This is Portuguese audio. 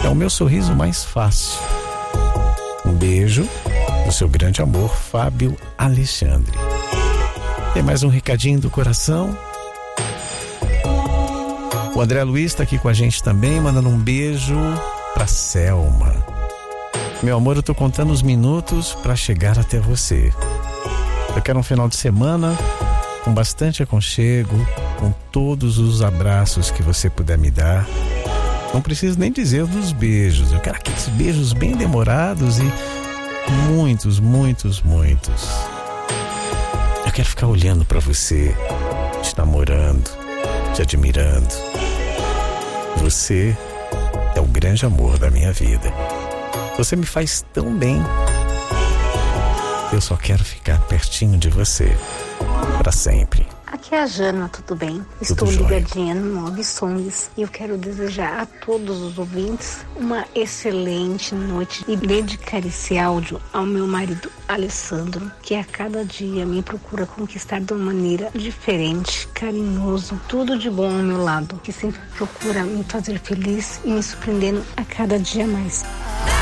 é o meu sorriso mais fácil. Um beijo do seu grande amor, Fábio Alexandre. Tem mais um recadinho do coração. O André Luiz está aqui com a gente também, mandando um beijo pra Selma. Meu amor, eu tô contando os minutos para chegar até você. Eu quero um final de semana com bastante aconchego, com todos os abraços que você puder me dar. Não preciso nem dizer dos beijos. Eu quero aqueles beijos bem demorados e muitos, muitos, muitos. Eu quero ficar olhando para você, te namorando, te admirando. Você é o grande amor da minha vida. Você me faz tão bem. Eu só quero ficar pertinho de você para sempre. Aqui é a Jana, tudo bem? Tudo Estou jóia. ligadinha no Nove Songs e eu quero desejar a todos os ouvintes uma excelente noite e dedicar esse áudio ao meu marido Alessandro, que a cada dia me procura conquistar de uma maneira diferente, carinhoso, tudo de bom ao meu lado, que sempre procura me fazer feliz e me surpreendendo a cada dia mais.